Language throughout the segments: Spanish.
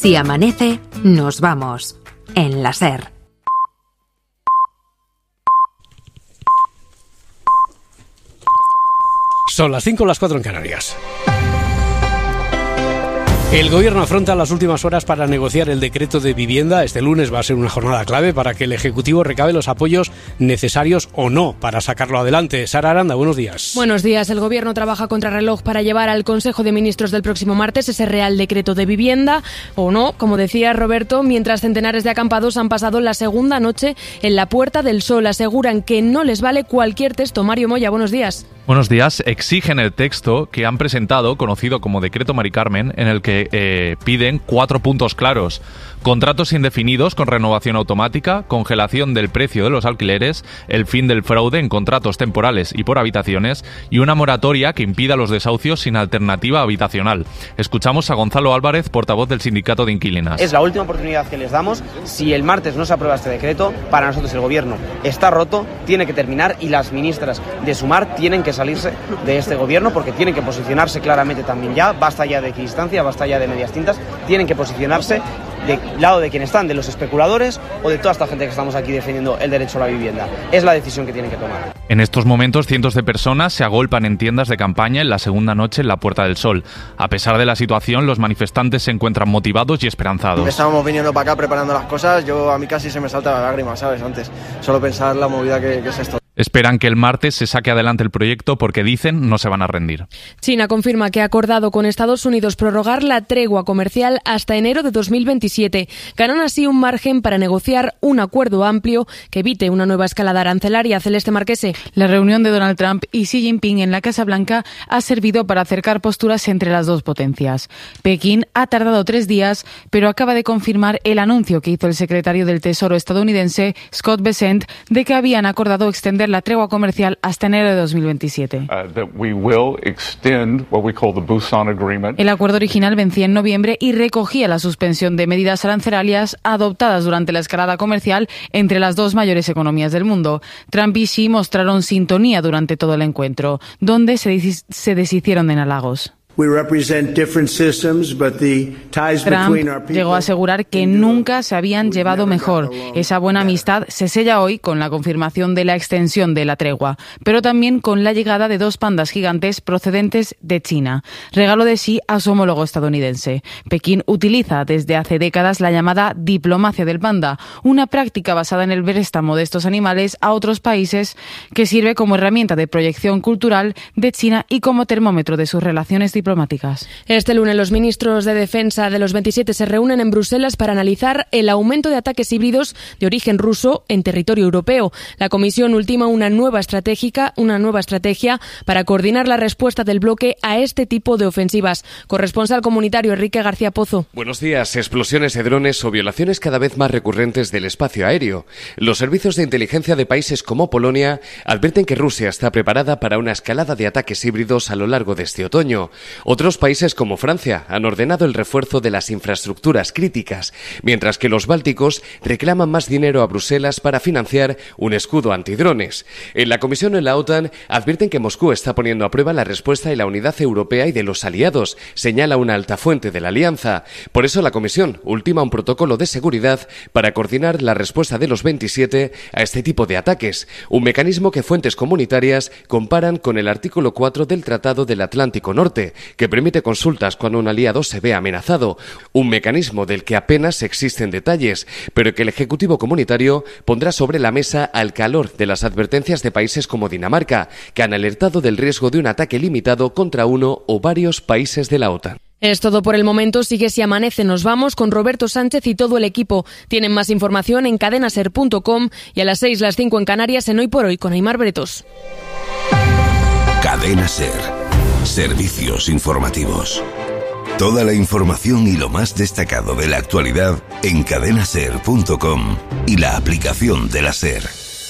Si amanece, nos vamos. En la SER. Son las 5, las 4 en Canarias. El Gobierno afronta las últimas horas para negociar el decreto de vivienda. Este lunes va a ser una jornada clave para que el Ejecutivo recabe los apoyos necesarios o no para sacarlo adelante. Sara Aranda, buenos días. Buenos días. El Gobierno trabaja contra reloj para llevar al Consejo de Ministros del próximo martes ese Real Decreto de Vivienda o no, como decía Roberto, mientras centenares de acampados han pasado la segunda noche en la Puerta del Sol. Aseguran que no les vale cualquier texto. Mario Moya, buenos días. Buenos días. Exigen el texto que han presentado, conocido como Decreto Mari Carmen, en el que piden 4 puntos claros: contratos indefinidos con renovación automática, congelación del precio de los alquileres, el fin del fraude en contratos temporales y por habitaciones y una moratoria que impida los desahucios sin alternativa habitacional. Escuchamos a Gonzalo Álvarez, portavoz del Sindicato de Inquilinas. Es la última oportunidad que les damos. Si el martes no se aprueba este decreto, para nosotros el Gobierno está roto, tiene que terminar, y las ministras de Sumar tienen que salirse de este Gobierno porque tienen que posicionarse claramente también ya. Basta ya de equidistancia, basta ya de medias tintas. Tienen que posicionarse del lado de quienes están, de los especuladores o de toda esta gente que estamos aquí defendiendo el derecho a la vivienda. Es la decisión que tienen que tomar. En estos momentos, cientos de personas se agolpan en tiendas de campaña en la segunda noche en la Puerta del Sol. A pesar de la situación, los manifestantes se encuentran motivados y esperanzados. Estábamos viniendo para acá preparando las cosas. A mí casi se me salta la lágrima, ¿sabes? Antes, solo pensar la movida que es esto. Esperan que el martes se saque adelante el proyecto porque dicen no se van a rendir. China confirma que ha acordado con Estados Unidos prorrogar la tregua comercial hasta enero de 2027. Ganan así un margen para negociar un acuerdo amplio que evite una nueva escalada arancelaria. Celeste Marquese. La reunión de Donald Trump y Xi Jinping en la Casa Blanca ha servido para acercar posturas entre las dos potencias. Pekín ha tardado 3 días, pero acaba de confirmar el anuncio que hizo el secretario del Tesoro estadounidense, Scott Bessent, de que habían acordado extender la tregua comercial hasta enero de 2027. El acuerdo original vencía en noviembre y recogía la suspensión de medidas arancelarias adoptadas durante la escalada comercial entre las dos mayores economías del mundo. Trump y Xi mostraron sintonía durante todo el encuentro, donde se deshicieron en halagos. Trump llegó a asegurar que nunca se habían llevado mejor. Esa buena amistad se sella hoy con la confirmación de la extensión de la tregua, pero también con la llegada de 2 pandas gigantes procedentes de China, regalo de Xi a su homólogo estadounidense. Pekín utiliza desde hace décadas la llamada diplomacia del panda, una práctica basada en el préstamo de estos animales a otros países que sirve como herramienta de proyección cultural de China y como termómetro de sus relaciones diplomáticas. Este lunes los ministros de Defensa de los 27 se reúnen en Bruselas para analizar el aumento de ataques híbridos de origen ruso en territorio europeo. La Comisión ultima una nueva estrategia para coordinar la respuesta del bloque a este tipo de ofensivas. Corresponsal comunitario Enrique García Pozo. Buenos días. Explosiones de drones o violaciones cada vez más recurrentes del espacio aéreo. Los servicios de inteligencia de países como Polonia advierten que Rusia está preparada para una escalada de ataques híbridos a lo largo de este otoño. Otros países como Francia han ordenado el refuerzo de las infraestructuras críticas, mientras que los bálticos reclaman más dinero a Bruselas para financiar un escudo antidrones. En la Comisión y en la OTAN advierten que Moscú está poniendo a prueba la respuesta y la unidad europea y de los aliados, señala una alta fuente de la alianza. Por eso la Comisión ultima un protocolo de seguridad para coordinar la respuesta de los 27 a este tipo de ataques, un mecanismo que fuentes comunitarias comparan con el artículo 4 del Tratado del Atlántico Norte, que permite consultas cuando un aliado se ve amenazado, un mecanismo del que apenas existen detalles, pero que el Ejecutivo comunitario pondrá sobre la mesa al calor de las advertencias de países como Dinamarca, que han alertado del riesgo de un ataque limitado contra uno o varios países de la OTAN. Es todo por el momento. Sigue Si Amanece. Nos vamos con Roberto Sánchez y todo el equipo. Tienen más información en cadenaser.com y a las 6, las 5 en Canarias en Hoy por Hoy con Aimar Bretos. Cadena Ser. Servicios informativos. Toda la información y lo más destacado de la actualidad en cadenaser.com y la aplicación de la SER.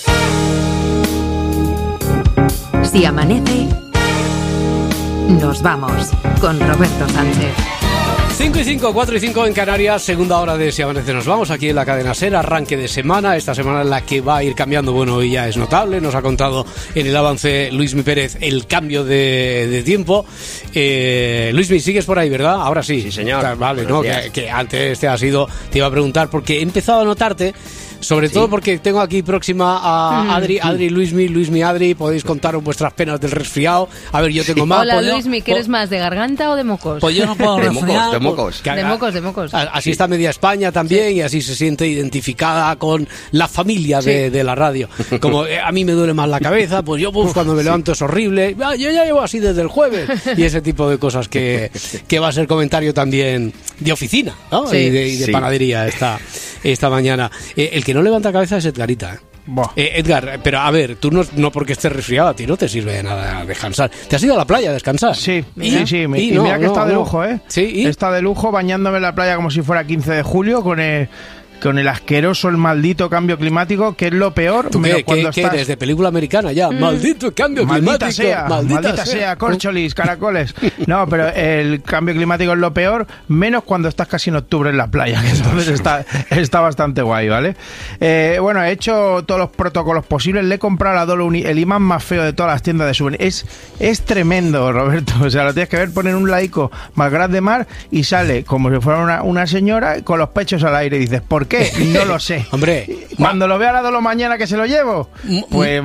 Si amanece, nos vamos con Roberto Sánchez. 5 y 5, 4 y 5 en Canarias, segunda hora de Si Amanece Nos Vamos, aquí en la cadena SER, arranque de semana, esta semana en la que va a ir cambiando, bueno, hoy ya es notable, nos ha contado en el avance Luismi Pérez el cambio de tiempo. Luismi, sigues por ahí, ¿verdad? Ahora sí. Sí, señor. Vale, no, que antes te iba a preguntar, porque he empezado a notarte. Sobre todo porque tengo aquí próxima a Adri, Luismi, Adri, podéis contaros vuestras penas del resfriado. A ver, yo tengo más. Hola, Luismi, ¿quieres más de garganta o de mocos? Pues yo no puedo resfriar. De mocos. De mocos. Así está media España también, y así se siente identificada con la familia de la radio. Como a mí me duele más la cabeza, pues yo cuando me levanto es horrible. Yo ya llevo así desde el jueves. Y ese tipo de cosas que va a ser comentario también de oficina, ¿no? Sí. Y de panadería esta mañana. El que no levanta cabeza es Edgarita. Edgar, pero a ver, tú no porque estés resfriado, a ti no te sirve de nada descansar. ¿Te has ido a la playa a descansar? Sí. Mira que está de lujo, ¿eh? Sí. Está de lujo bañándome en la playa como si fuera 15 de julio con el asqueroso, el maldito cambio climático, que es lo peor. ¿Tú qué eres? ¿De película americana ya? Maldito cambio climático. Maldita sea, córcholis, caracoles. No, pero el cambio climático es lo peor, menos cuando estás casi en octubre en la playa, que entonces está bastante guay, ¿vale? Bueno, he hecho todos los protocolos posibles. Le he comprado a la Dolo el imán más feo de todas las tiendas de souvenirs. Es tremendo, Roberto. O sea, lo tienes que ver, poner un laico Malgrat de Mar y sale como si fuera una señora con los pechos al aire y dices, ¿por qué? No lo sé. Hombre, cuando lo vea a la Dolo mañana que se lo llevo, pues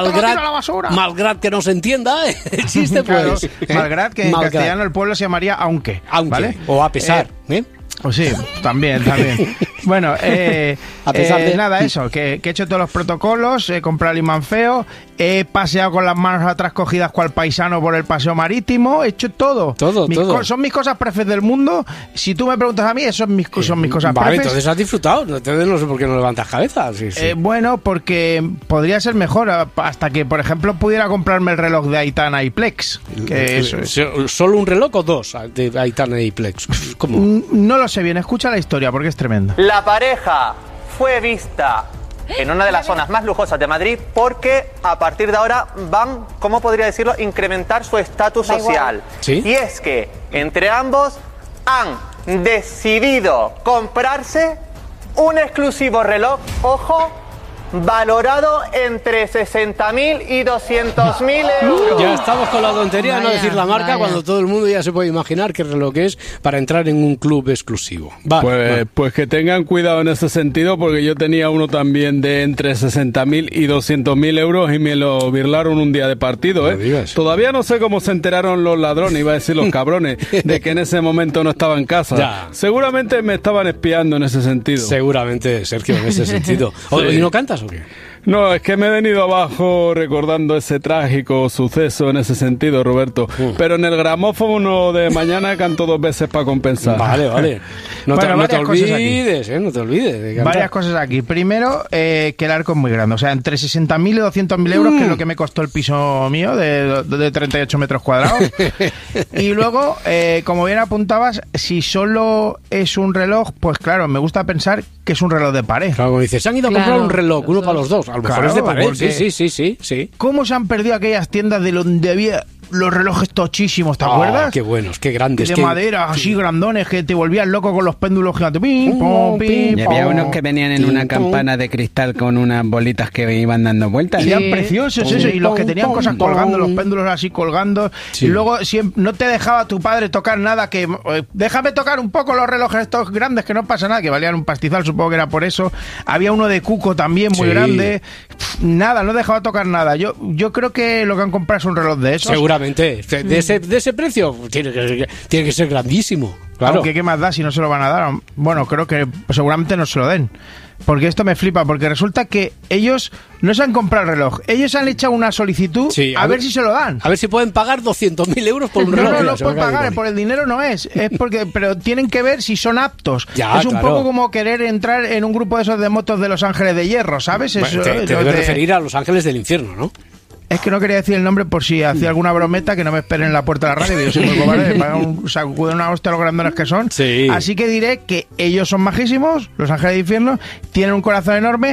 Malgrat que no se entienda, existe, pues. Claro, Malgrat, que en castellano el pueblo se llamaría aunque, ¿vale? O a pesar, Pues sí, también. Bueno, a pesar de nada, eso, que he hecho todos los protocolos, he comprado el imán feo, he paseado con las manos atrás cogidas cual paisano por el paseo marítimo, he hecho todo. Son mis cosas prefes del mundo. Si tú me preguntas a mí, eso son mis cosas prefes. Vale, entonces has disfrutado, entonces no sé por qué no levantas cabeza. Sí. Bueno, porque podría ser mejor, hasta que, por ejemplo, pudiera comprarme el reloj de Aitana y Plex. Que eso es. ¿Solo un reloj o dos de Aitana y Plex? ¿Cómo? No lo sé bien, escucha la historia porque es tremendo. La pareja fue vista en una de las zonas más lujosas de Madrid porque a partir de ahora van, ¿cómo podría decirlo?, incrementar su estatus social. ¿Sí? Y es que entre ambos han decidido comprarse un exclusivo reloj, ojo, valorado entre 60.000 y 200.000 euros. Ya estamos con la tontería de no decir la marca cuando todo el mundo ya se puede imaginar qué reloj es para entrar en un club exclusivo. Pues que tengan cuidado en ese sentido, porque yo tenía uno también de entre 60.000 y 200.000 euros y me lo birlaron un día de partido, Todavía no sé cómo se enteraron los ladrones, iba a decir los cabrones, de que en ese momento no estaba en casa. Ya. Seguramente me estaban espiando en ese sentido. Seguramente, Sergio, en ese sentido. ¿Y no cantas o qué? No, es que me he venido abajo recordando ese trágico suceso en ese sentido, Roberto. Pero en el gramófono de mañana canto 2 veces para compensar. Vale. No te olvides, no te olvides de cantar. Varias cosas aquí. Primero, que el arco es muy grande. O sea, entre 60.000 y 200.000 euros, que es lo que me costó el piso mío, de 38 metros cuadrados. Y luego, como bien apuntabas, si solo es un reloj, pues claro, me gusta pensar que es un reloj de pared. Claro, como dices, se han ido a comprar un reloj, uno para los dos. A lo mejor es de pared, sí. ¿Cómo se han perdido aquellas tiendas de donde había los relojes tochísimos, ¿te acuerdas? Qué buenos, qué grandes. De madera, así grandones, que te volvían loco con los péndulos gigantes. Y había unos que venían en una campana de cristal con unas bolitas que iban dando vueltas. Eran preciosos eso, y los que tenían cosas colgando, los péndulos así colgando. Y luego no te dejaba tu padre tocar nada, que déjame tocar un poco los relojes estos grandes, que no pasa nada, que valían un pastizal, supongo que era por eso. Había uno de Cuco también, muy grande. Nada, no dejaba tocar nada. Yo creo que lo que han comprado es un reloj de esos. Seguramente. De ese precio tiene que ser grandísimo. Claro. Aunque qué más da si no se lo van a dar. Bueno, creo que seguramente no se lo den. Porque esto me flipa, porque resulta que ellos no se han comprado el reloj. Ellos han hecho una solicitud a ver si se lo dan. A ver si pueden pagar 200.000 euros por un reloj. No pueden pagar, por el dinero no es porque, pero tienen que ver si son aptos. Ya, es un poco como querer entrar en un grupo de esos de motos de Los Ángeles de Hierro, ¿sabes? Bueno, te debes referir a Los Ángeles del Infierno, ¿no? Es que no quería decir el nombre por si hacía alguna brometa, que no me esperen en la puerta de la radio, que yo soy muy cobarde, me sacuden una hostia los grandones que son. Sí. Así que diré que ellos son majísimos, Los Ángeles del Infierno, tienen un corazón enorme,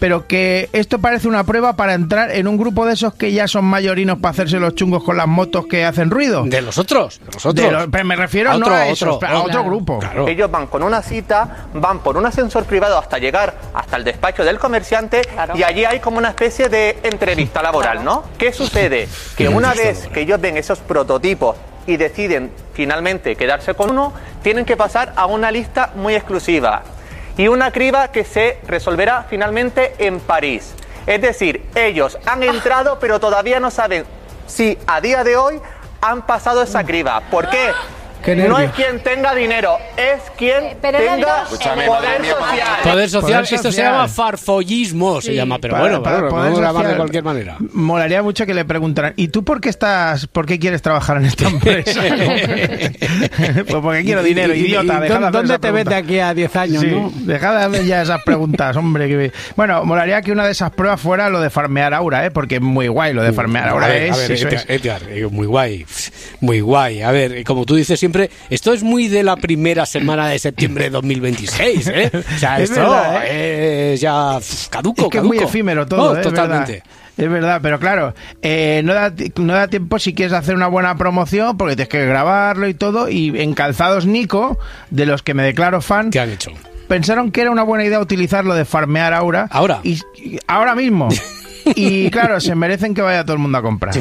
pero que esto parece una prueba para entrar en un grupo de esos que ya son mayorinos para hacerse los chungos con las motos que hacen ruido. De los otros. Pero me refiero a otro grupo. Claro. Ellos van con una cita, van por un ascensor privado hasta llegar hasta el despacho del comerciante, y allí hay como una especie de entrevista laboral, ¿no? ¿Qué sucede? Que una vez que ellos ven esos prototipos y deciden finalmente quedarse con uno, tienen que pasar a una lista muy exclusiva y una criba que se resolverá finalmente en París. Es decir, ellos han entrado pero todavía no saben si a día de hoy han pasado esa criba. ¿Por qué? No es quien tenga dinero, es quien tenga poder social. Poder social, esto se llama farfollismo, se llama, pero podemos grabar de cualquier manera. Molaría mucho que le preguntaran, ¿y tú por qué quieres trabajar en esta empresa? Pues porque quiero dinero, idiota. ¿Dónde te ves de aquí a 10 años? Sí, ¿no? Deja de hacer ya esas preguntas, hombre. Bueno, molaría que una de esas pruebas fuera lo de farmear aura, porque es muy guay lo de farmear aura. Edgar, muy guay, muy guay. A ver, como tú dices siempre, esto es muy de la primera semana de septiembre de 2026, ¿eh? O sea, es esto verdad, es ya caduco. Es que es muy efímero todo, totalmente. Es verdad, pero claro, no da tiempo si quieres hacer una buena promoción, porque tienes que grabarlo y todo, y en Calzados Nico, de los que me declaro fan, ¿qué han hecho? Pensaron que era una buena idea utilizar lo de farmear aura. ¿Ahora? Y ahora mismo. Y claro, se merecen que vaya todo el mundo a comprar.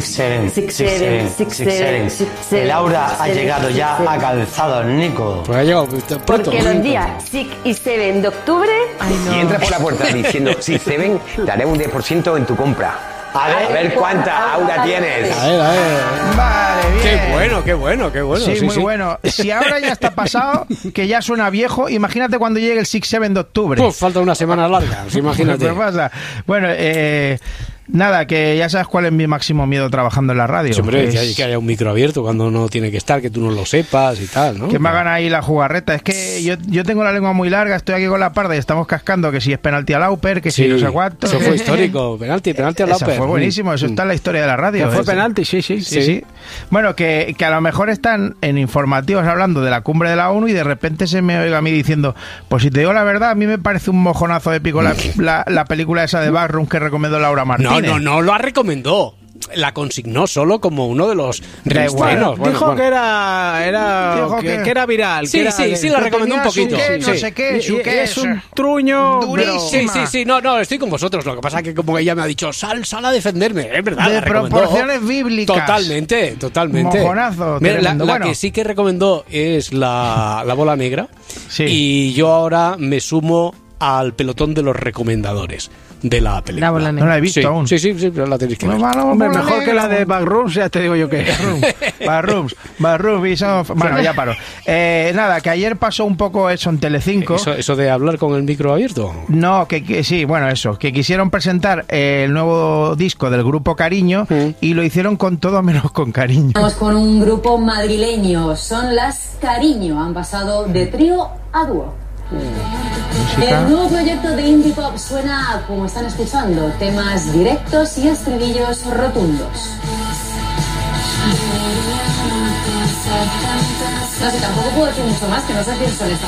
El aura ha llegado ya a Calzados Nico. Pues ha llegado pronto. Porque los días 6 y 7 de octubre... Si entras por la puerta diciendo 6 y 7, te haré un 10% en tu compra. A ver cuánta aura tienes. A ver. Vale, bien. Qué bueno. Sí, muy bueno. Si ahora ya está pasado, que ya suena viejo, imagínate cuando llegue el 6-7 de octubre. Pues falta una semana larga, imagínate. ¿Qué pasa? Bueno, nada, que ya sabes cuál es mi máximo miedo trabajando en la radio. Sí, hombre, que haya un micro abierto cuando no tiene que estar, que tú no lo sepas y tal, ¿no? Que me hagan ahí la jugarreta. Es que yo tengo la lengua muy larga, estoy aquí con la parda y estamos cascando que si es penalti a Lauper, que si no sé cuánto. Eso fue histórico, penalti a Lauper. Eso fue buenísimo, eso está en la historia de la radio. Fue penalti, sí. Bueno, que a lo mejor están en informativos hablando de la cumbre de la ONU y de repente se me oiga a mí diciendo, pues si te digo la verdad, a mí me parece un mojonazo épico la película esa de Backroom que recomendó Laura Martínez. No lo recomendó. La consignó solo como uno de los reestrenos. Dijo que era viral. Sí, la recomendó un poquito. No sé qué, es un truño. Sí. No, estoy con vosotros. Lo que pasa es que como ella me ha dicho, sal a defenderme. Es verdad, de proporciones bíblicas. Totalmente. Mojonazo. Mira, la que sí que recomendó es la bola negra. Sí. Y yo ahora me sumo al pelotón de los recomendadores de la película. No la he visto aún. Sí, pero la tenéis que ver. Hombre, mejor que la de Backrooms, ya te digo yo que Backrooms, bueno, ya paro. Nada, que ayer pasó un poco eso en Telecinco. ¿Eso de hablar con el micro abierto? No, que sí, bueno, eso, que quisieron presentar el nuevo disco del grupo Cariño y lo hicieron con todo menos con cariño. Estamos con un grupo madrileño, son las Cariño, han pasado de trío a dúo. El nuevo proyecto de indie pop suena como están escuchando, temas directos y estribillos rotundos. No sé, tampoco puedo decir mucho más, que no sé quién son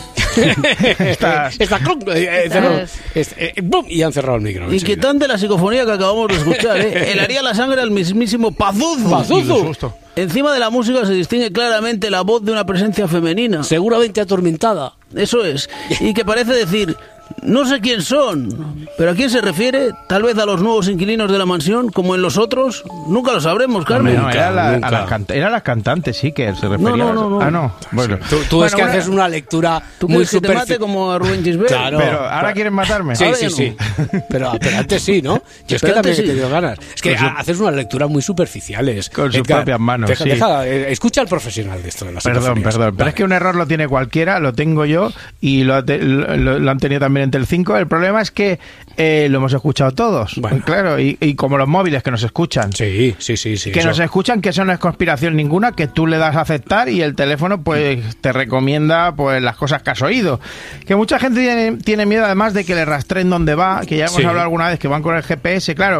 y han cerrado el micro. Inquietante la psicofonía que acabamos de escuchar, helaría la sangre al mismísimo Pazuzu. Encima de la música se distingue claramente la voz de una presencia femenina. Seguramente atormentada. Eso es. Y que parece decir, no sé quién son, pero ¿a quién se refiere? Tal vez a los nuevos inquilinos de la mansión, como en los otros. Nunca lo sabremos, Carmen. No, era las cantantes, sí, que se refería. No. Ah, no. Bueno, tú es que haces una lectura muy superficial. ¿Te mate como a Rubén Gisbert? Claro. Pero ahora quieren matarme. Sí. Pero antes sí, ¿no? Yo es que también he tenido ganas. Es que haces unas lecturas muy superficiales. Con sus propias manos. Escucha al profesional de esto de las Perdón. Pero es que un error lo tiene cualquiera, lo tengo yo y lo han tenido también en Telecinco. El problema es que lo hemos escuchado todos. Bueno. Claro, y como los móviles que nos escuchan. Sí. Que nos escuchan, que eso no es conspiración ninguna, que tú le das a aceptar y el teléfono pues te recomienda pues las cosas que has oído. Que mucha gente tiene miedo además de que le rastreen dónde va, que ya hemos hablado alguna vez que van con el GPS. Claro,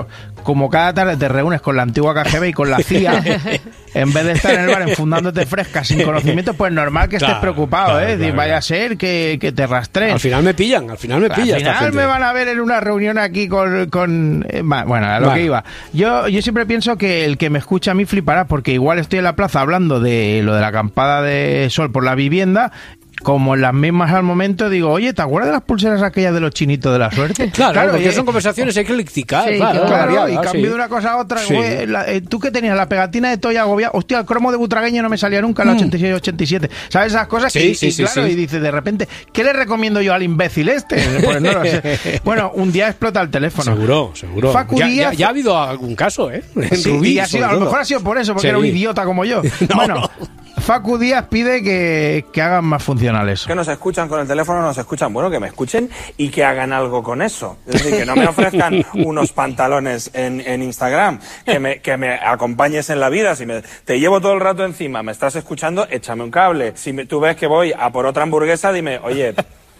como cada tarde te reúnes con la antigua KGB y con la CIA, en vez de estar en el bar enfundándote fresca sin conocimiento, pues normal que estés preocupado, vaya a ser que te rastreen. Al final me pillan. Al final me van a ver en una reunión aquí con bueno, a lo que iba. Yo siempre pienso que el que me escucha a mí flipará, porque igual estoy en la plaza hablando de lo de la acampada de sol por la vivienda, como en las mismas al momento digo, oye, ¿te acuerdas de las pulseras aquellas de los chinitos de la suerte? Claro, porque son conversaciones eclécticas. Sí, claro, y cambio de una cosa a otra. Sí. Tú que tenías la pegatina de Toya Agobia, hostia, el cromo de Butragueño no me salía nunca en la 86-87. ¿Sabes esas cosas? Y dices de repente, ¿qué le recomiendo yo al imbécil este? Pues no lo sé. Bueno, un día explota el teléfono. Seguro. Facu Díaz, ya ha habido algún caso, ¿eh? En sí, Rubí, y a lo mejor ha sido por eso, porque era un idiota como yo. No. Bueno, Facu Díaz pide que hagan más funcional eso. Que nos escuchan con el teléfono, nos escuchan, bueno, que me escuchen y que hagan algo con eso. Es decir, que no me ofrezcan unos pantalones en Instagram, que me acompañes en la vida. Si te llevo todo el rato encima, me estás escuchando, échame un cable. Si tú ves que voy a por otra hamburguesa, dime, oye...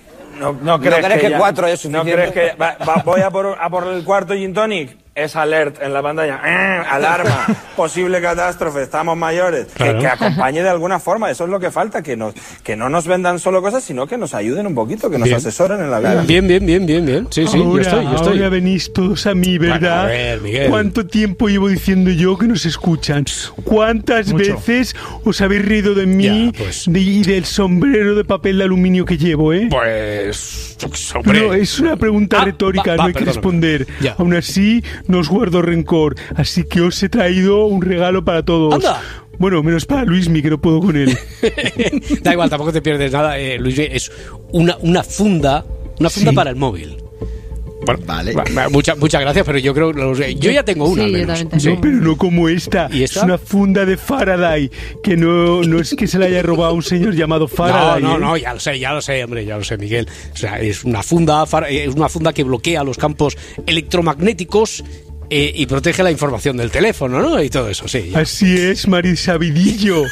¿No crees que 4 es suficiente? ¿No crees que voy a por el cuarto gin tonic? Es alert en la pantalla. Alarma. Posible catástrofe. Estamos mayores. Claro. Que acompañe de alguna forma. Eso es lo que falta. Que no nos vendan solo cosas, sino que nos ayuden un poquito, que nos asesoren en la vida. Bien. Sí, yo estoy. Ahora venís todos a mí, ¿verdad? Bueno, a ver, Miguel. ¿Cuánto tiempo llevo diciendo yo que nos escuchan? ¿Cuántas veces os habéis reído de mí y del sombrero de papel de aluminio que llevo, Pues... hombre. No, es una pregunta retórica, no hay que responder. Aún así... no os guardo rencor, así que os he traído un regalo para todos. ¡Anda! Bueno, menos para Luismi, que no puedo con él. Da igual, tampoco te pierdes nada. Luismi, es una funda para el móvil. Bueno, vale. Muchas gracias, pero yo creo yo ya tengo una. Sí, no, pero no como esta. ¿Y esta? Es una funda de Faraday, que no es que se la haya robado a un señor llamado Faraday. No, ya lo sé, hombre, ya lo sé, Miguel. O sea, es una funda que bloquea los campos electromagnéticos y protege la información del teléfono, ¿no? Y todo eso, sí. Ya. Así es, Marisabidillo.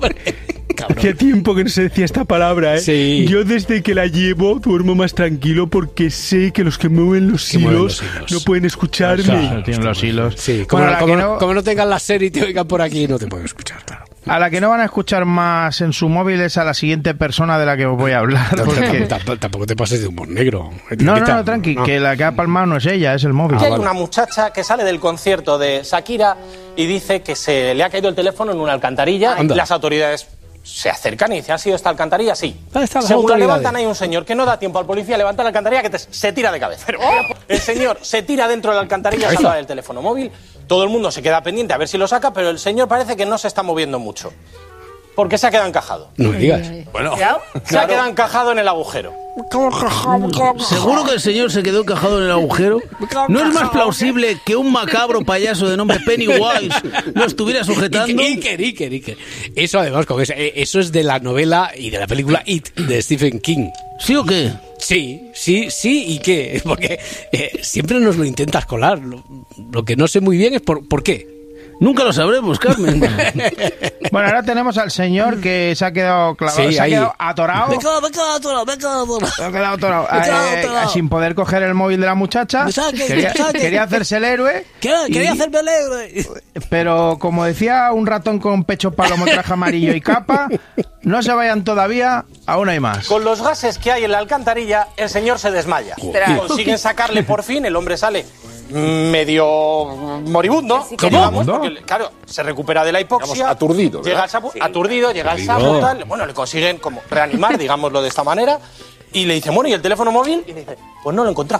Hacía tiempo que no se decía esta palabra, ¿eh? Sí. Yo desde que la llevo duermo más tranquilo porque sé que los que mueven los hilos no pueden escucharme. Claro, tienen los hilos. Sí, como no tengan la serie y te oigan por aquí, no te pueden escuchar, claro. A la que no van a escuchar más en su móvil es a la siguiente persona de la que os voy a hablar. Porque... Tampoco te pases de humor negro. No, tranqui, que la que ha palmado no es ella, es el móvil. Hay una muchacha que sale del concierto de Shakira y dice que se le ha caído el teléfono en una alcantarilla. Anda. Las autoridades se acercan y dicen, ¿ha sido esta alcantarilla? Sí. Según la levantan, hay un señor que no da tiempo al policía a levantar la alcantarilla, que se tira de cabeza. El señor se tira dentro de la alcantarilla, salva el teléfono móvil. Todo el mundo se queda pendiente a ver si lo saca, pero el señor parece que no se está moviendo mucho. Porque se ha quedado encajado. No me digas. Bueno, se ha quedado encajado en el agujero. ¿Seguro que el señor se quedó encajado en el agujero? ¿No es más plausible que un macabro payaso de nombre Pennywise lo estuviera sujetando? Iker. Eso además, eso es de la novela y de la película It, de Stephen King. ¿Sí o qué? Sí, ¿y qué? Porque siempre nos lo intentas colar. Lo que no sé muy bien es por qué. Nunca lo sabremos, Carmen. Bueno, ahora tenemos al señor que se ha quedado clavado, se ha quedado atorado. Me he quedado atorado. Sin poder coger el móvil de la muchacha. Quería hacerse el héroe. Quería hacerme el héroe. Pero como decía un ratón con pecho palomo, traje amarillo y capa, no se vayan todavía, aún hay más. Con los gases que hay en la alcantarilla, el señor se desmaya. Consiguen sacarle por fin, el hombre sale medio moribundo. ¿Cómo? Porque, claro, se recupera de la hipoxia. Digamos, aturdido. Llega al SAMU, tal. Bueno, le consiguen como reanimar, digámoslo de esta manera. Y le dicen, bueno, ¿y el teléfono móvil? Y dice, pues no lo he encontrado.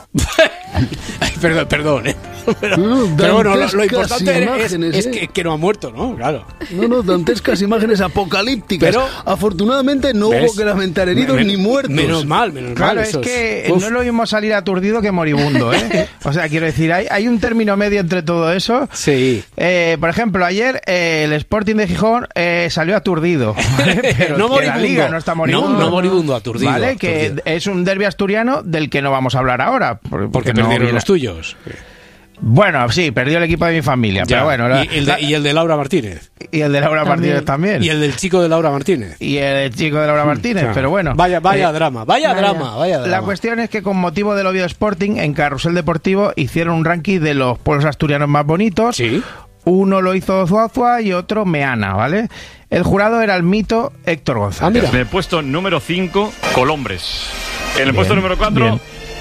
Perdón. Pero bueno, lo importante es que no ha muerto, ¿no? Claro. No, dantescas imágenes apocalípticas. Pero afortunadamente no hubo que lamentar heridos ni muertos. Menos mal. Claro, es que no es lo mismo salir aturdido que moribundo, ¿eh? O sea, quiero decir, hay un término medio entre todo eso. Sí. Por ejemplo, ayer el Sporting de Gijón salió aturdido, ¿vale? Pero no moribundo. La Liga no está moribundo. No moribundo, aturdido. ¿Vale? Que es un derbi asturiano del que no vamos a hablar ahora. Porque perdieron los tuyos. Bueno, sí, perdió el equipo de mi familia, Ya. pero bueno. Y el de Laura Martínez. Y el de Laura Martínez también. Y el del chico de Laura Martínez. Y el chico de Laura Martínez, Claro. pero bueno. Vaya drama, vaya drama. La cuestión es que con motivo del Oviedo Sporting, en Carrusel Deportivo hicieron un ranking de los pueblos asturianos más bonitos. Sí. Uno lo hizo Zuazua y otro Meana, ¿vale? El jurado era el mito Héctor González. En el puesto número 5, Colombres. En el puesto número 4,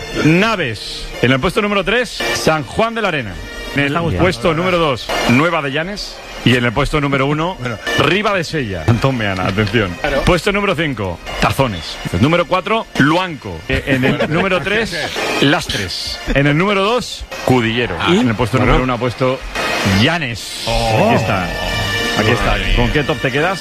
Naves. En el puesto número 3, San Juan de la Arena. En el puesto número 2, Nueva de Llanes. Y en el puesto número 1, Riva de Sella. Antón Meana, atención. Puesto número 5, Tazones. Número 4, Luanco. En el número 3, Lastres. En el número 2, Cudillero. Y en el puesto número 1 ha puesto Llanes. Aquí está. Aquí está. ¿Con qué top te quedas?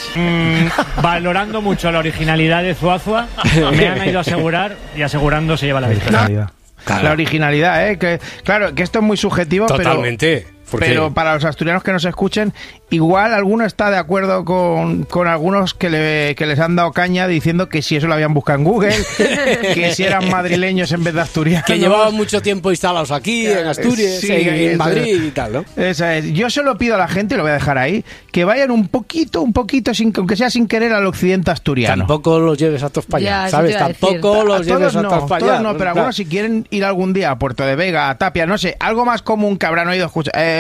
Valorando mucho la originalidad de Zuazua, me han ido a asegurar y asegurando se lleva la victoria. La originalidad, que claro, que esto es muy subjetivo, Totalmente. pero para los asturianos que nos escuchen, igual alguno está de acuerdo con algunos que les han dado caña diciendo que si eso lo habían buscado en Google, que si eran madrileños en vez de asturianos. Que llevaban mucho tiempo instalados aquí, en Asturias, Sí, en Madrid y tal, ¿no? Esa es. Yo solo pido a la gente, y lo voy a dejar ahí, que vayan un poquito, aunque sea sin querer, al occidente asturiano. Tampoco los lleves a todos para allá, Ya, ¿sabes? eso te iba a Tampoco decir. los lleves a todos para allá. Todos no, pero algunos si quieren ir algún día a Puerto de Vega, a Tapia, no sé, algo más común que habrán oído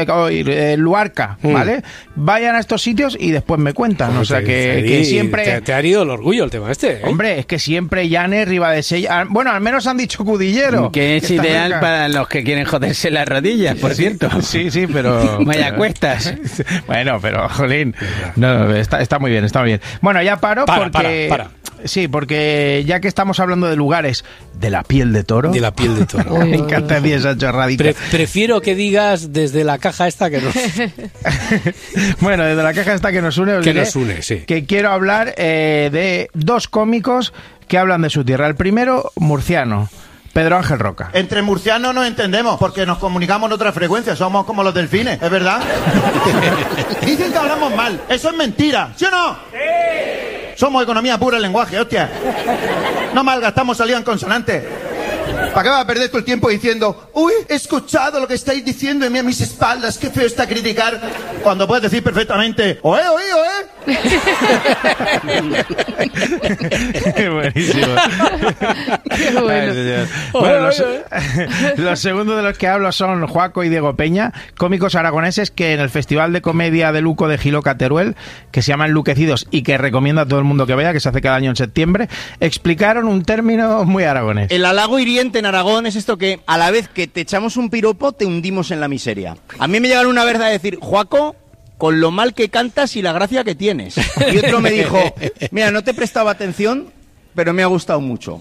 oír, Luarca, ¿vale? Vayan a estos sitios y después me cuentan. O sea, que siempre... Te ha herido el orgullo el tema este, ¿eh? Hombre, es que siempre Llanes, Riva de Sella... Bueno, al menos han dicho Cudillero. Que es ideal para los que quieren joderse las rodillas, por cierto. Sí, pero... Vaya cuestas. Bueno, pero, jolín, no, está muy bien, está muy bien. Bueno, ya paro porque... Para. Sí, porque ya que estamos hablando de lugares de la piel de toro... De la piel de toro. Me encanta esa chorradita. Prefiero que digas desde la caja esta que nos... Bueno, desde la caja esta que nos une, os diré sí. que quiero hablar de dos cómicos que hablan de su tierra. El primero, murciano, Pedro Ángel Roca. Entre murcianos nos entendemos, porque nos comunicamos en otra frecuencia, somos como los delfines, ¿es verdad? Dicen que hablamos mal, eso es mentira, ¿sí o no? ¡Sí! Somos economía pura el lenguaje, hostia. No malgastamos salida en consonante. ¿Para qué vas a perder todo el tiempo diciendo, uy, he escuchado lo que estáis diciendo a mis espaldas, qué feo está criticar? Cuando puedes decir perfectamente, oe. Buenísimo. Qué bueno. Bueno, los segundos de los que hablo son Juaco y Diego Peña, cómicos aragoneses que en el Festival de Comedia de Luco de Giloca Teruel, que se llama Enluquecidos y que recomiendo a todo el mundo que vaya, que se hace cada año en septiembre, explicaron un término muy aragonés. El halago hiriente en Aragón es esto que a la vez que te echamos un piropo te hundimos en la miseria. A mí me llegaron una vez a decir, Juaco, con lo mal que cantas y la gracia que tienes. Y otro me dijo, mira, no te prestaba atención, pero me ha gustado mucho.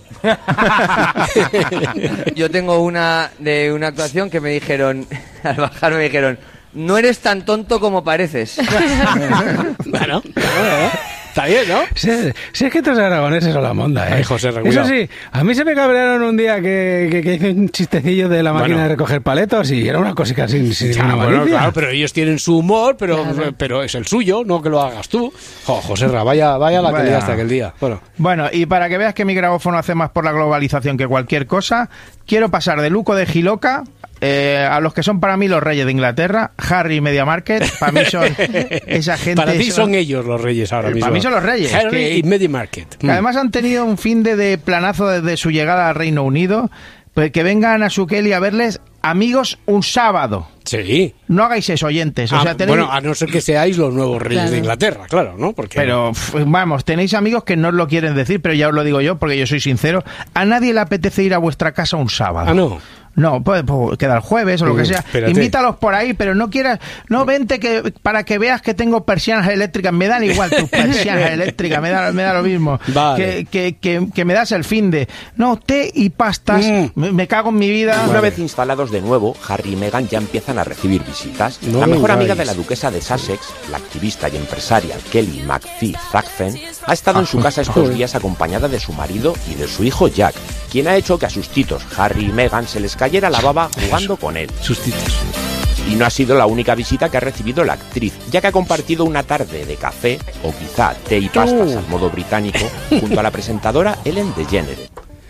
Yo tengo una de una actuación que me dijeron, al bajar me dijeron, no eres tan tonto como pareces. Bueno, está bien, ¿no? Si es que estos aragoneses son la monda, ¿eh? Ay, José, Eso cuidado. sí, a mí se me cabrearon un día que hice un chistecillo de la máquina de recoger paletos y era una cosita sin ninguna Bueno, malicia. claro, pero ellos tienen su humor, pero es el suyo, no que lo hagas tú. José, vaya la que liaste aquel día. Bueno, y para que veas que mi grabófono hace más por la globalización que cualquier cosa, quiero pasar de Luco de Giloca a los que son para mí los reyes de Inglaterra, Harry y Media Market. Para mí son esa gente. Para ti son ellos los reyes ahora mismo. Para mí son los reyes. Harry y Media Market. Que además han tenido un fin de planazo desde su llegada al Reino Unido. Pues que vengan a su Kelly a verles amigos un sábado. Sí. No hagáis eso, oyentes. O sea, bueno, a no ser que seáis los nuevos reyes de Inglaterra, claro, ¿no? Porque... Pero, vamos, tenéis amigos que no os lo quieren decir, pero ya os lo digo yo, porque yo soy sincero. A nadie le apetece ir a vuestra casa un sábado. Ah, no. No, pues queda el jueves o lo que sea. Espérate. Invítalos por ahí, pero no quieras... No, vente para que veas que tengo persianas eléctricas. Me dan igual tus persianas eléctricas, me da lo mismo. Vale. Que me das el fin de... No, té y pastas. Me cago en mi vida. Una vez instalados de nuevo, Harry y Meghan ya empiezan a recibir visitas. No la mejor amiga vengáis. de la duquesa de Sussex, la activista y empresaria Kelly McPhee Thakfen, ha estado en su casa estos días acompañada de su marido y de su hijo Jack, quien ha hecho que a sus titos Harry y Meghan se les cayera la baba jugando con él. Sus titos. Y no ha sido la única visita que ha recibido la actriz, ya que ha compartido una tarde de café, o quizá té y pastas al modo británico, junto a la presentadora Ellen DeGeneres.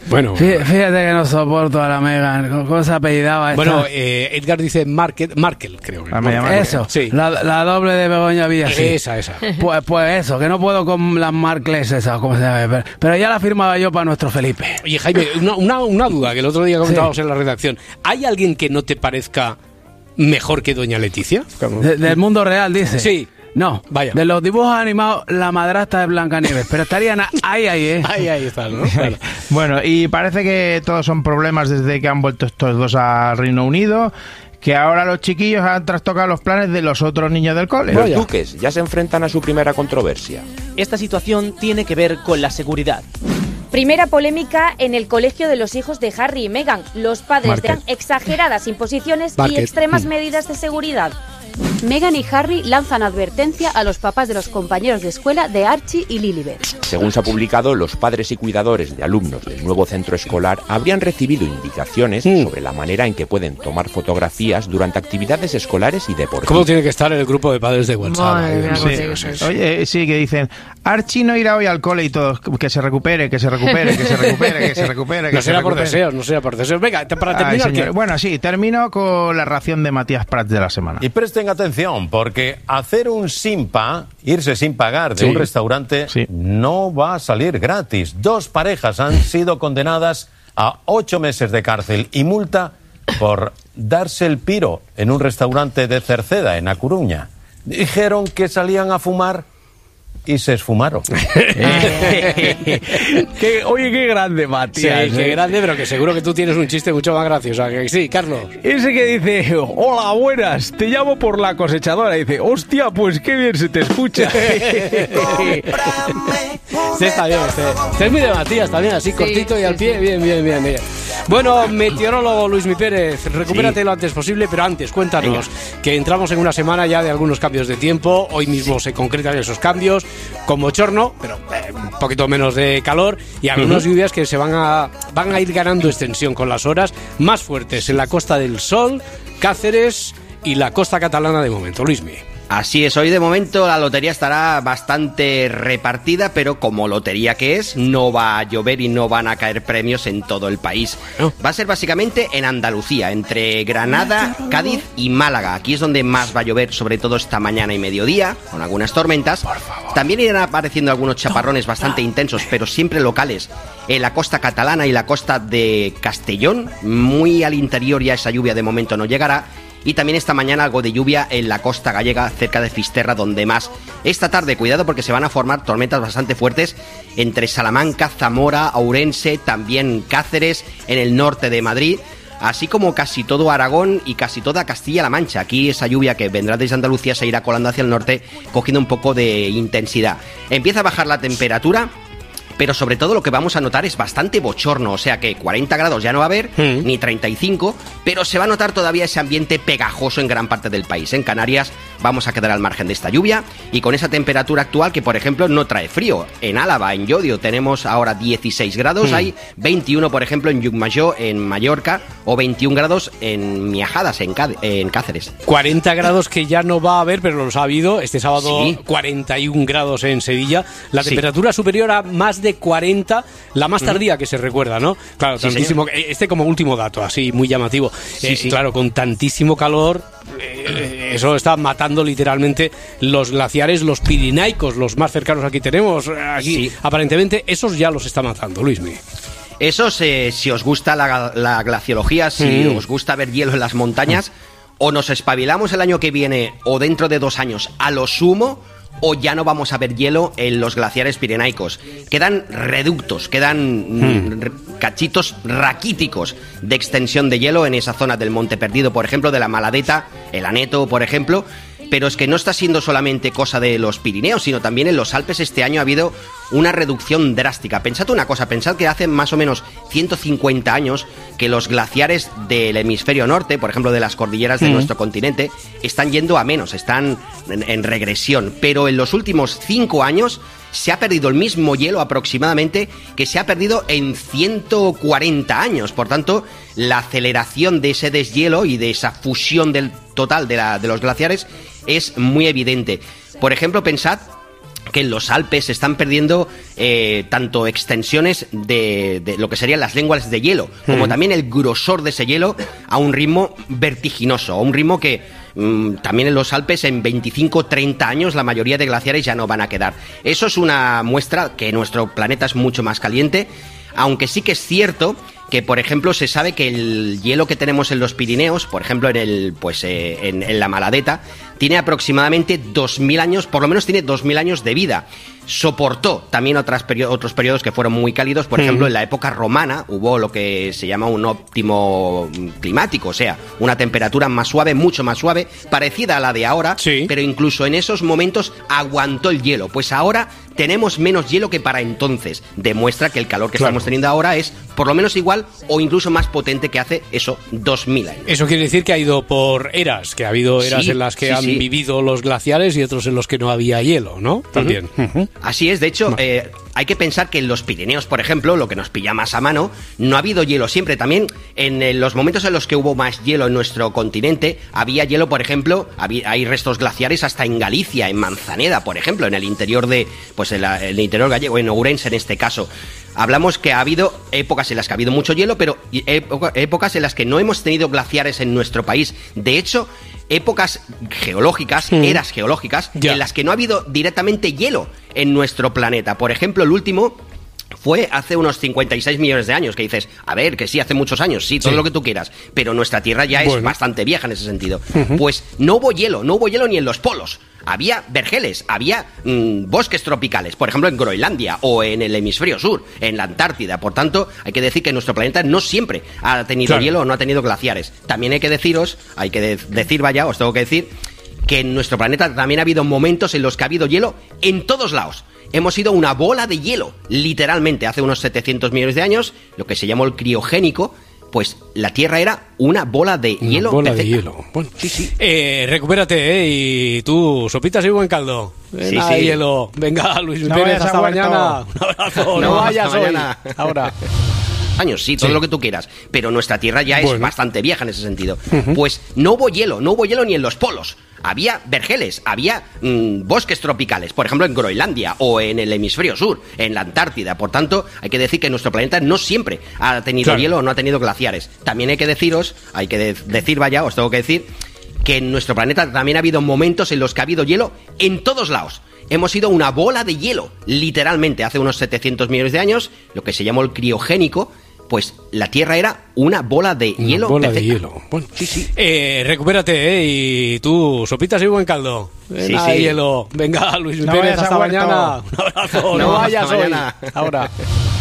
Bueno. Fíjate que no soporto a la Meghan. ¿Cómo se apellidaba esta? Bueno, Edgar dice Markel, creo que. Eso, sí. La doble de Begoña Villasí. Esa. Pues eso, que no puedo con las Markles esas, ¿cómo se llama? Pero ya la firmaba yo para nuestro Felipe. Oye, Jaime, una duda que el otro día comentábamos en la redacción. ¿Hay alguien que no te parezca mejor que doña Leticia? Del mundo real, dice. Sí. No, vaya. De los dibujos animados, la madrastra de Blancanieves, pero estarían ahí, Ahí está, ¿no? Claro. Bueno, y parece que todos son problemas desde que han vuelto estos dos al Reino Unido, que ahora los chiquillos han trastocado los planes de los otros niños del cole. Los duques ya se enfrentan a su primera controversia. Esta situación tiene que ver con la seguridad. Primera polémica en el colegio de los hijos de Harry y Meghan. Los padres dan exageradas imposiciones y extremas medidas de seguridad. Meghan y Harry lanzan advertencia a los papás de los compañeros de escuela de Archie y Lilibet. Según se ha publicado, los padres y cuidadores de alumnos del nuevo centro escolar habrían recibido indicaciones sobre la manera en que pueden tomar fotografías durante actividades escolares y deportivas. ¿Cómo tiene que estar el grupo de padres de WhatsApp? Oye, sí, que dicen, Archie no irá hoy al cole y todos, que se recupere. No será por deseos. Venga, para terminar, ¿qué? Bueno, sí, termino con la ración de Matías Prats de la semana. Y presten atención, porque hacer un simpa, irse sin pagar de un restaurante, no va a salir gratis. 2 parejas han sido condenadas a 8 meses de cárcel y multa por darse el piro en un restaurante de Cerceda, en A Coruña. Dijeron que salían a fumar y se esfumaron. Oye, qué grande, Matías. Sí, qué grande, pero que seguro que tú tienes un chiste mucho más gracioso. Que sí, Carlos. Ese que dice, hola, buenas, te llamo por la cosechadora. Y dice, hostia, pues qué bien se te escucha. Sí, está bien. Este es muy de Matías también, así cortito y al pie. Bien. Bueno, meteorólogo Luismi Pérez, recupérate lo antes posible, pero antes, cuéntanos que entramos en una semana ya de algunos cambios de tiempo. Hoy mismo se concretan esos cambios, con bochorno, pero un poquito menos de calor y algunas lluvias que se van a ir ganando extensión con las horas, más fuertes en la Costa del Sol, Cáceres y la costa catalana de momento. Luismi. Así es, hoy de momento la lotería estará bastante repartida, pero como lotería que es, no va a llover y no van a caer premios en todo el país. Va a ser básicamente en Andalucía, entre Granada, Cádiz y Málaga. Aquí es donde más va a llover, sobre todo esta mañana y mediodía, con algunas tormentas. También irán apareciendo algunos chaparrones bastante intensos, pero siempre locales, en la costa catalana y la costa de Castellón. Muy al interior ya esa lluvia de momento no llegará. Y también esta mañana algo de lluvia en la costa gallega, cerca de Fisterra, donde más. Esta tarde, cuidado, porque se van a formar tormentas bastante fuertes entre Salamanca, Zamora, Ourense, también Cáceres, en el norte de Madrid, así como casi todo Aragón y casi toda Castilla-La Mancha. Aquí esa lluvia que vendrá desde Andalucía se irá colando hacia el norte, cogiendo un poco de intensidad. Empieza a bajar la temperatura, pero sobre todo lo que vamos a notar es bastante bochorno, o sea que 40 grados ya no va a haber, ni 35, pero se va a notar todavía ese ambiente pegajoso en gran parte del país. En Canarias vamos a quedar al margen de esta lluvia y con esa temperatura actual que, por ejemplo, no trae frío. En Álava, en Llodio, tenemos ahora 16 grados, hay 21, por ejemplo, en Llucmajor, en Mallorca, o 21 grados en Miajadas, en Cáceres. 40 grados que ya no va a haber, pero los ha habido. Este sábado 41 grados en Sevilla. La temperatura superior a más de 40, la más tardía que se recuerda, ¿no? Claro, tantísimo. Este como último dato, así muy llamativo. Claro, con tantísimo calor, eso está matando literalmente los glaciares, los pirinaicos, los más cercanos aquí tenemos. Aquí, aparentemente, esos ya los está matando, Luismi. Esos, si os gusta la glaciología, si os gusta ver hielo en las montañas, o nos espabilamos el año que viene o dentro de 2 años a lo sumo, o ya no vamos a ver hielo en los glaciares pirenaicos. Quedan reductos, quedan cachitos raquíticos de extensión de hielo en esa zona del Monte Perdido, por ejemplo, de la Maladeta, el Aneto, por ejemplo. Pero es que no está siendo solamente cosa de los Pirineos, sino también en los Alpes este año ha habido una reducción drástica. Pensad una cosa, pensad que hace más o menos 150 años que los glaciares del hemisferio norte, por ejemplo de las cordilleras de nuestro continente, están yendo a menos, están en regresión. Pero en los últimos 5 años se ha perdido el mismo hielo aproximadamente que se ha perdido en 140 años. Por tanto, la aceleración de ese deshielo y de esa fusión del total de los glaciares es muy evidente. Por ejemplo, pensad que en los Alpes se están perdiendo tanto extensiones de lo que serían las lenguas de hielo, como también el grosor de ese hielo a un ritmo vertiginoso, a un ritmo que también en los Alpes en 25-30 años la mayoría de glaciares ya no van a quedar. Eso es una muestra que nuestro planeta es mucho más caliente, aunque sí que es cierto que, por ejemplo, se sabe que el hielo que tenemos en los Pirineos, por ejemplo, en la Maladeta, tiene aproximadamente 2.000 años, por lo menos tiene 2.000 años de vida. Soportó también otros periodos que fueron muy cálidos, por ejemplo, en la época romana hubo lo que se llama un óptimo climático, o sea, una temperatura más suave, mucho más suave, parecida a la de ahora, pero incluso en esos momentos aguantó el hielo. Pues ahora tenemos menos hielo que para entonces. Demuestra que el calor que estamos teniendo ahora es por lo menos igual o incluso más potente que hace eso 2.000 años. Eso quiere decir que ha ido por eras, que ha habido eras en las que han vivido los glaciares y otros en los que no había hielo, ¿no? También. Así es, de hecho, hay que pensar que en los Pirineos, por ejemplo, lo que nos pilla más a mano, no ha habido hielo siempre. También en los momentos en los que hubo más hielo en nuestro continente, había hielo, por ejemplo, hay restos glaciares hasta en Galicia, en Manzaneda, por ejemplo, en el interior el interior gallego, en Ourense en este caso. Hablamos que ha habido épocas en las que ha habido mucho hielo, pero épocas en las que no hemos tenido glaciares en nuestro país. De hecho, épocas geológicas, eras geológicas, en las que no ha habido directamente hielo en nuestro planeta. Por ejemplo, el último fue hace unos 56 millones de años, que dices, a ver, que sí, hace muchos años, sí, todo lo que tú quieras, pero nuestra Tierra ya es bastante vieja en ese sentido. Pues no hubo hielo ni en los polos. Había vergeles, había bosques tropicales, por ejemplo en Groenlandia o en el hemisferio sur, en la Antártida. Por tanto, hay que decir que nuestro planeta no siempre ha tenido hielo o no ha tenido glaciares. También os tengo que decir que en nuestro planeta también ha habido momentos en los que ha habido hielo en todos lados. Hemos sido una bola de hielo, literalmente, hace unos 700 millones de años, lo que se llamó el criogénico. Pues la Tierra era una bola de hielo. Una bola de hielo. Bueno, recupérate, y tú, sopitas y buen caldo. Hielo. Venga, Luis Pérez, hasta mañana. Un abrazo. No vayas hoy. Ahora. Años, sí, todo lo que tú quieras, pero nuestra Tierra ya es bastante vieja en ese sentido. Pues no hubo hielo ni en los polos. Había vergeles, había bosques tropicales, por ejemplo en Groenlandia o en el hemisferio sur, en la Antártida. Por tanto, hay que decir que nuestro planeta no siempre ha tenido hielo o no ha tenido glaciares. También os tengo que decir que en nuestro planeta también ha habido momentos en los que ha habido hielo en todos lados. Hemos sido una bola de hielo, literalmente, hace unos 700 millones de años, lo que se llamó el criogénico. Pues la Tierra era una bola de hielo. Una bola de hielo. Bueno, recupérate, y tú, sopitas y buen caldo. Hielo. Venga, Luis Pérez, hasta mañana. Un abrazo. No vayas hoy. Ahora.